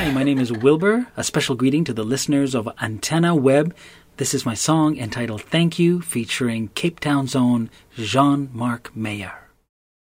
Hi, my name is Wilbur. A special greeting to the listeners of Antenna Web. This is my song entitled Thank You, featuring Cape Town's own Jean-Marc Meyer.